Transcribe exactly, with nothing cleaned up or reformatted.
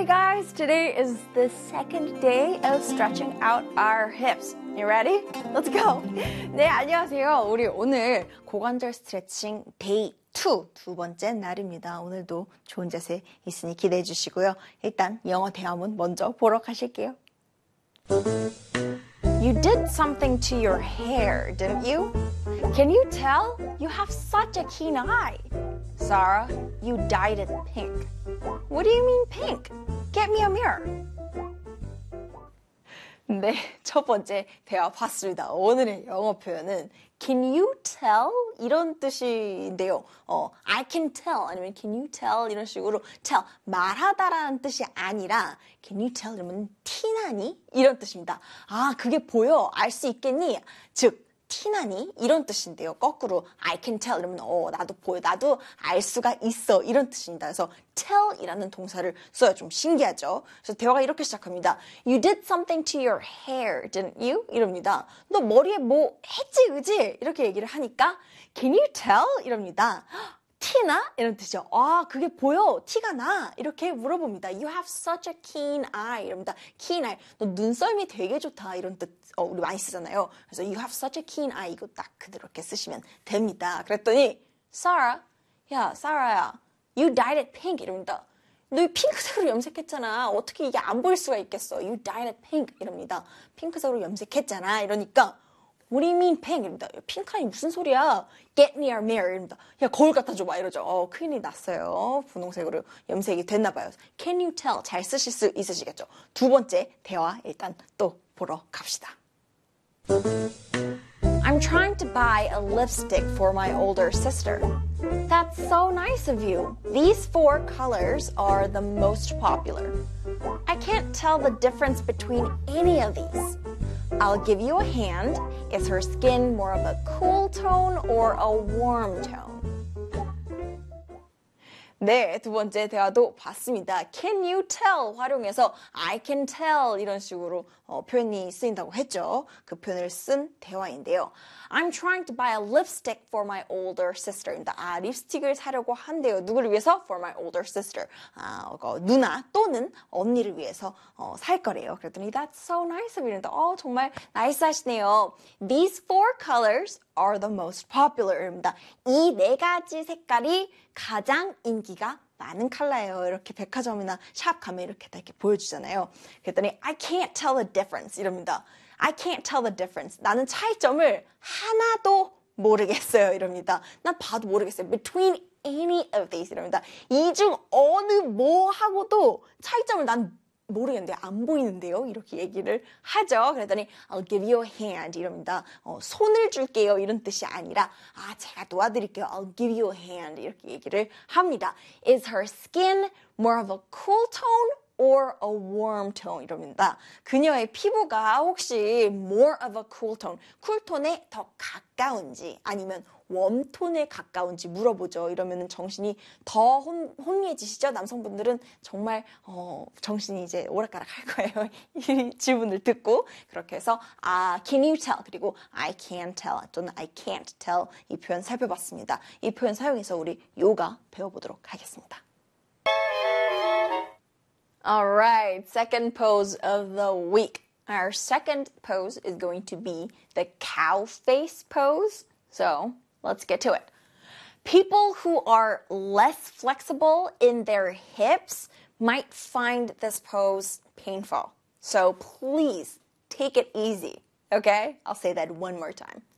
Hi guys, today is the second day of stretching out our hips. You ready? Let's go. 네, 안녕하세요. 우리 오늘 고관절 스트레칭 데이 투, 두 번째 날입니다. 오늘도 좋은 자세 있으니 기대해 주시고요. 일단 영어 대화문 먼저 보러 가실게요. You did something to your hair, didn't you? Can you tell? You have such a keen eye. Sarah, you dyed it pink. What do you mean pink? Get me a mirror. 네, 첫 번째 대화 봤습니다. 오늘의 영어 표현은 Can you tell? 이런 뜻인데요. 어, I can tell 아니면 Can you tell? 이런 식으로 tell, 말하다라는 뜻이 아니라 Can you tell? 이러면 티나니? 이런 뜻입니다. 아, 그게 보여? 알 수 있겠니? 즉, 티나니? 이런 뜻인데요. 거꾸로 I can tell 이러면 어, 나도 보여. 나도 알 수가 있어. 이런 뜻입니다. 그래서 tell이라는 동사를 써야 좀 신기하죠. 그래서 대화가 이렇게 시작합니다. You did something to your hair, didn't you? 이럽니다. 너 머리에 뭐 했지, 그지? 이렇게 얘기를 하니까 Can you tell? 이럽니다. 티나? 이런 뜻이죠. 아, 그게 보여. 티가 나. 이렇게 물어봅니다. You have such a keen eye. 이럽니다. keen eye. 너 눈썰미 되게 좋다. 이런 뜻, 어, 우리 많이 쓰잖아요. 그래서 you have such a keen eye. 이거 딱 그대로 이렇게 쓰시면 됩니다. 그랬더니, Sarah, 야, Sarah야, you dyed it pink. 이럽니다. 너 핑크색으로 염색했잖아. 어떻게 이게 안 보일 수가 있겠어. You dyed it pink. 이럽니다. 핑크색으로 염색했잖아. 이러니까, What do you mean pink? 이럽니다. 핑크라니 무슨 소리야? Get me a mirror. 이럽니다. 야, 거울 갖다 줘봐. 이러죠. 어, 큰일이 났어요. 분홍색으로 염색이 됐나 봐요. Can you tell? 잘 쓰실 수 있으시겠죠? 두 번째 대화 일단 또 보러 갑시다. I'm trying to buy a lipstick for my older sister. That's so nice of you. These four colors are the most popular. I can't tell the difference between any of these. I'll give you a hand. Is her skin more of a cool tone or a warm tone? 네, 두 번째 대화도 봤습니다. Can you tell? 활용해서 I can tell 이런 식으로 어, 표현이 쓰인다고 했죠. 그 표현을 쓴 대화인데요. I'm trying to buy a lipstick for my older sister. 아, 립스틱을 사려고 한대요. 누구를 위해서? For my older sister. 아, 어, 누나 또는 언니를 위해서 어, 살 거래요. 그랬더니 That's so nice of you. 어, 정말 나이스하시네요. These four colors are the most popular.입니다. 이 네 가지 색깔이 가장 인기가 많은 컬러예요. 이렇게 백화점이나 샵 가면 이렇게 다 이렇게 보여주잖아요. 그랬더니 I can't tell the difference 이럽니다. I can't tell the difference. 나는 차이점을 하나도 모르겠어요. 이럽니다. 난 봐도 모르겠어요. Between any of these 이럽니다. 이 중 어느 뭐하고도 차이점을 난 모르겠는데 안 보이는데요. 이렇게 얘기를 하죠. 그랬더니 I'll give you a hand 이럽니다. 어, 손을 줄게요. 이런 뜻이 아니라 아 제가 도와드릴게요. I'll give you a hand 이렇게 얘기를 합니다. Is her skin more of a cool tone or a warm tone 이럽니다. 그녀의 피부가 혹시 more of a cool tone, 쿨톤에 더 가까운지 아니면 웜톤에 가까운지 물어보죠. 이러면은 정신이 더 혼, 혼미해지시죠? 남성분들은 정말 어, 정신이 이제 오락가락 할 거예요. 이 질문을 듣고 그렇게 해서 아, can you tell? 그리고 I can tell 또는 I can't tell 이 표현 살펴봤습니다. 이 표현 사용해서 우리 요가 배워보도록 하겠습니다. Alright, second pose of the week. Our second pose is going to be the cow face pose. So, let's get to it. People who are less flexible in their hips might find this pose painful. So, please take it easy. Okay? I'll say that one more time.